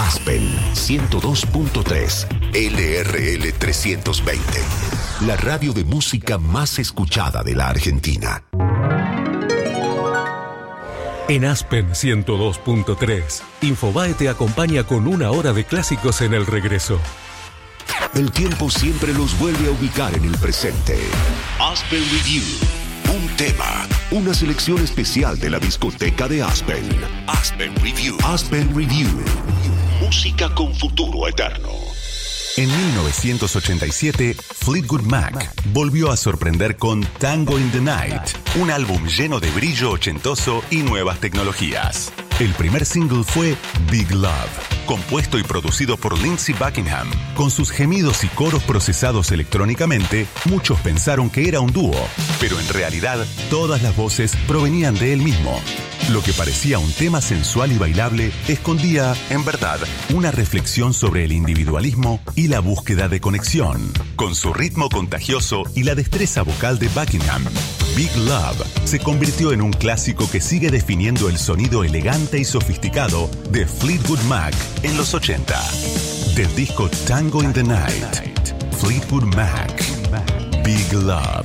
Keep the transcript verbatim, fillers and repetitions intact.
Aspen ciento dos punto tres, L R L trescientos veinte, la radio de música más escuchada de la Argentina. En Aspen ciento dos punto tres, Infobae te acompaña con una hora de clásicos en el regreso. El tiempo siempre los vuelve a ubicar en el presente. Aspen Review. Un tema, una selección especial de la discoteca de Aspen. Aspen Review. Aspen Review. Música con futuro eterno. En mil novecientos ochenta y siete, Fleetwood Mac volvió a sorprender con Tango in the Night, un álbum lleno de brillo ochentoso y nuevas tecnologías. El primer single fue Big Love, compuesto y producido por Lindsey Buckingham. Con sus gemidos y coros procesados electrónicamente, muchos pensaron que era un dúo, pero en realidad todas las voces provenían de él mismo. Lo que parecía un tema sensual y bailable escondía, en verdad, una reflexión sobre el individualismo y la búsqueda de conexión. Con su ritmo contagioso y la destreza vocal de Buckingham, Big Love se convirtió en un clásico que sigue definiendo el sonido elegante y sofisticado de Fleetwood Mac en los ochenta. Del disco Tango in the Night, Fleetwood Mac, Big Love.